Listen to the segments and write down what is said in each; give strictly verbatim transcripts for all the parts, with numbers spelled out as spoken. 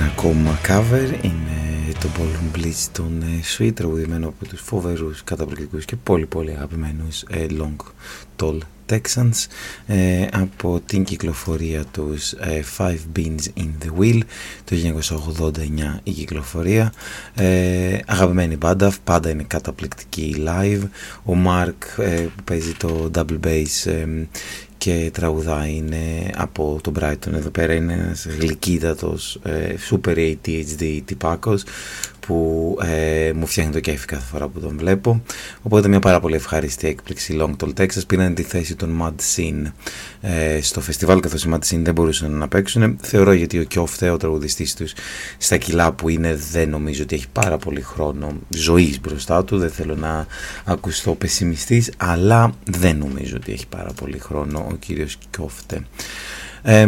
Ένα ακόμα cover είναι το Ballroom Blitz των Sweet, τραγουδημένο από τους φοβερούς, καταπληκτικούς και πολύ πολύ αγαπημένους ε, Long Tall Texans, ε, από την κυκλοφορία τους ε, Five Beans in the Wheel το χίλια εννιακόσια ογδόντα εννιά η κυκλοφορία. ε, αγαπημένη μπάντα, πάντα είναι καταπληκτική live. Ο Mark ε, που παίζει το double bass ε, και τραγουδάει είναι από τον Brighton εδώ πέρα, είναι ένας γλυκύτατος ε, super έι ντι έιτς ντι τυπάκος που ε, μου φτιάχνει το κέφι κάθε φορά που τον βλέπω. Οπότε μια πάρα πολύ ευχάριστη έκπληξη. Long Tall Texas πήραν τη θέση των Mad Scene ε, στο φεστιβάλ, καθώς οι Mad Scene δεν μπορούσαν να παίξουν. Θεωρώ, γιατί ο Κιόφθε, ο τραγουδιστής τους, στα κιλά που είναι, δεν νομίζω ότι έχει πάρα πολύ χρόνο ζωής μπροστά του. Δεν θέλω να ακουστώ πεσημιστής, αλλά δεν νομίζω ότι έχει πάρα πολύ χρόνο ο κύριος Κιόφθε. Ε,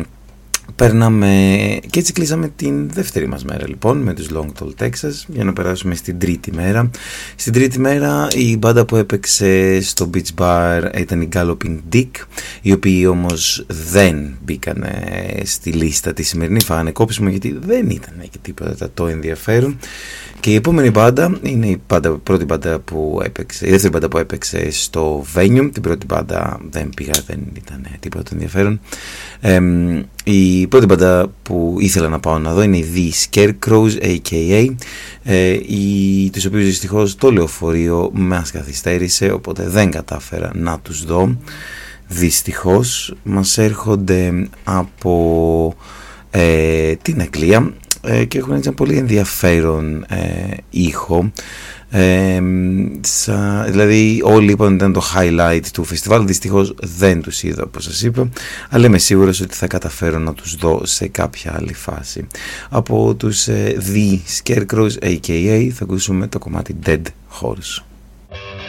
Παίρναμε και έτσι κλείσαμε την δεύτερη μας μέρα λοιπόν με τους Long Tall Texas, για να περάσουμε στην τρίτη μέρα. Στην τρίτη μέρα η μπάντα που έπαιξε στο Beach Bar ήταν η Galloping Dick, οι οποίοι όμως δεν μπήκαν στη λίστα τη σημερινή, φάγανε κόψιμο γιατί δεν ήταν και τίποτα το ενδιαφέρον. Και η επόμενη μπάντα είναι η μπάντα, πρώτη μπάντα που έπαιξε, η δεύτερη μπάντα που έπαιξε στο Venue. Την πρώτη μπάντα δεν πήγα, δεν ήταν τίποτα το ενδιαφέρον. Ε, η πρώτη μπάντα που ήθελα να πάω να δω είναι η The Scarecrows, έι κέι έι, ε, οι, τους οποίους δυστυχώς το λεωφορείο μας καθυστέρησε, οπότε δεν κατάφερα να τους δω. Δυστυχώς μας έρχονται από ε, την Αγγλία και έχουν έτσι ένα πολύ ενδιαφέρον ε, ήχο. Ε, σα, δηλαδή όλοι είπαν ότι ήταν το highlight του φεστιβάλ. Δυστυχώς δεν τους είδα, όπως σας είπα, αλλά είμαι σίγουρος ότι θα καταφέρω να τους δω σε κάποια άλλη φάση. Από τους ε, The Scarecrows έι κέι έι θα ακούσουμε το κομμάτι Dead Horse.